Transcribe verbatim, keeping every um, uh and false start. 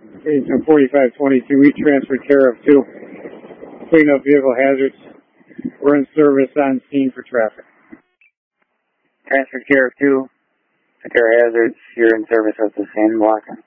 Station forty-five twenty-two, we transferred care of two. Clean up vehicle hazards. We're in service on scene for traffic. Transferred care of two. Care hazards, you're in service at the same block.